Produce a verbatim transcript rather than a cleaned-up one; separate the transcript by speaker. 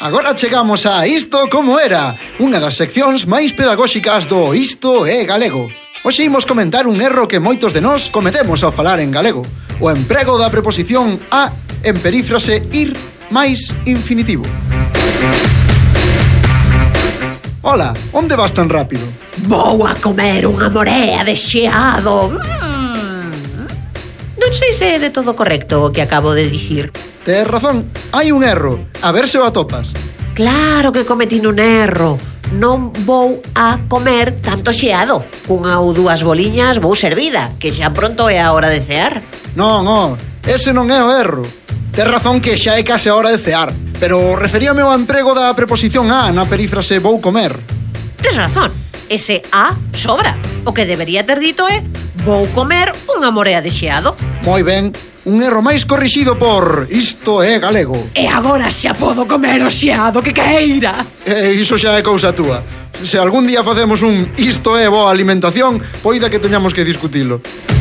Speaker 1: Agora chegamos a Isto Como Era, unha das seccións máis pedagóxicas do Isto é Galego. Hoxe imos comentar un erro que moitos de nós cometemos ao falar en galego, o emprego da preposición a en perífrase ir máis infinitivo. Ola, onde vas tan rápido?
Speaker 2: Vou a comer unha morea de xeado. Mm. Non sei se é de todo correcto o que acabo de dicir.
Speaker 1: Tes razón, hai un erro, a ver se o atopas.
Speaker 2: Claro que cometín un erro. Non vou a comer tanto xeado. Cunha ou dúas boliñas vou servida, que xa pronto é a hora de cear.
Speaker 1: Non, oh, ese non é o erro. Tes razón que xa é case a hora de cear, pero referíame ao emprego da preposición a na perífrase vou comer.
Speaker 2: Tes razón, ese a sobra. O que debería ter dito é vou comer unha morea de xeado.
Speaker 1: Moi ben, un erro máis corrixido por Isto é Galego.
Speaker 2: E agora xa podo comer o xeado que queira.
Speaker 1: E iso xa é cousa túa. Se algún día facemos un Isto é boa alimentación, poida que teñamos que discutilo.